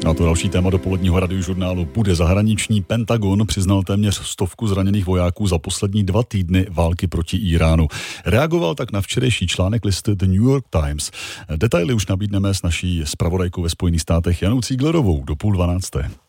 A to další téma dopoledního radiožurnálu bude zahraniční. Pentagon přiznal téměř 100 zraněných vojáků za poslední 2 týdny války proti Íránu. Reagoval tak na včerejší článek listy The New York Times. Detaily už nabídneme s naší zpravodajkou ve Spojených státech Janou Cíglerovou do 11:30.